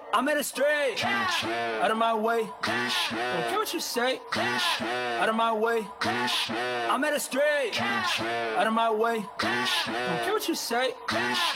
I'm at a straight, out of my way. Don't care what you say, out of my way. I'm at a straight, out of my way. Don't care what you say.